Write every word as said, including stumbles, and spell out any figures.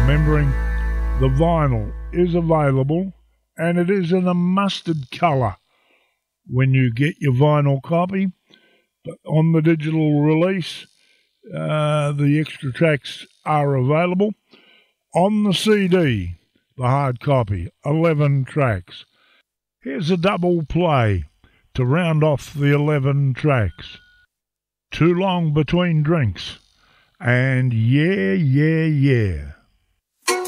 remembering the vinyl is available and it is in a mustard colour when you get your vinyl copy. But on the digital release, uh, the extra tracks are available. On the C D, the hard copy, eleven tracks. Here's a double play to round off the eleven tracks. Too Long Between Drinks and Yeah, Yeah, Yeah.